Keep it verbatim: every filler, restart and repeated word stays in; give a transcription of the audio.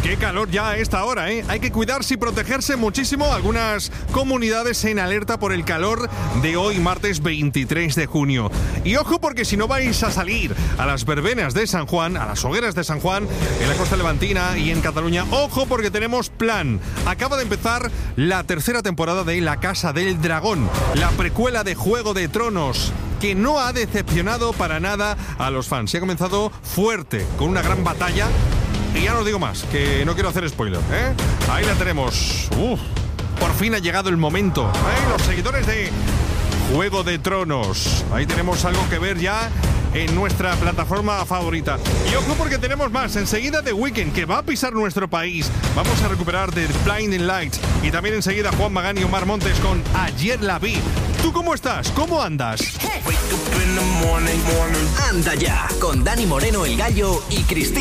Qué calor ya a esta hora, ¿eh? Hay que cuidarse y protegerse muchísimo. Algunas comunidades en alerta por el calor de hoy, martes veintitrés de junio. Y ojo, porque si no vais a salir a las verbenas de San Juan, a las hogueras de San Juan, en la costa levantina y en Cataluña, ojo, porque tenemos plan. Acaba de empezar la tercera temporada de La Casa del Dragón, la precuela de Juego de Tronos, que no ha decepcionado para nada a los fans. Se ha comenzado fuerte, con una gran batalla. Y ya no os digo más, que no quiero hacer spoiler, ¿eh? Ahí la tenemos. Uf, por fin ha llegado el momento, ¿eh? Los seguidores de Juego de Tronos. Ahí tenemos algo que ver ya en nuestra plataforma favorita. Y ojo, porque tenemos más. Enseguida The Weeknd, que va a pisar nuestro país. Vamos a recuperar The Blinding Lights. Y también enseguida Juan Magán y Omar Montes con Ayer la vi. ¿Tú cómo estás? ¿Cómo andas? Anda ya, con Dani Moreno, el Gallo y Cristina.